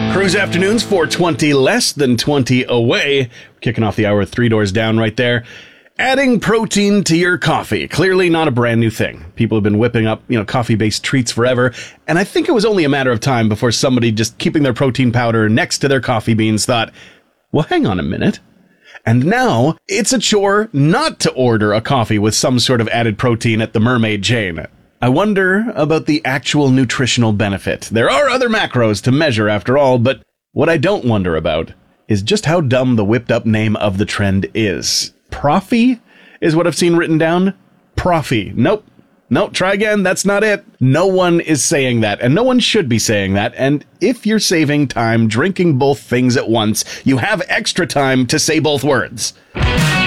Cruise afternoons, 420 less than 20 away. Kicking off the hour with Three Doors Down right there. Adding protein to your coffee. Clearly not a brand new thing. People have been whipping up, coffee-based treats forever. And I think it was only a matter of time before somebody just keeping their protein powder next to their coffee beans thought, well, hang on a minute. And now it's a chore not to order a coffee with some sort of added protein at the Mermaid chain. I wonder about the actual nutritional benefit. There are other macros to measure after all, but what I don't wonder about is just how dumb the whipped up name of the trend is. Profi is what I've seen written down. Profi. Nope, try again. That's not it. No one is saying that, and no one should be saying that. And if you're saving time drinking both things at once, you have extra time to say both words.